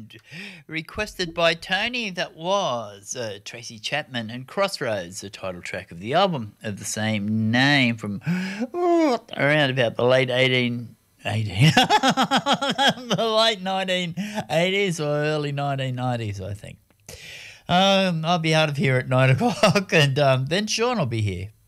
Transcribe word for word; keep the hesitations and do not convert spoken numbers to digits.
and requested by Tony. That was uh, Tracy Chapman and Crossroads, the title track of the album of the same name from oh, around about the late eighteen eighteen, the late nineteen eighties or early nineteen nineties, I think. Um, I'll be out of here at nine o'clock, and um, then Sean will be here.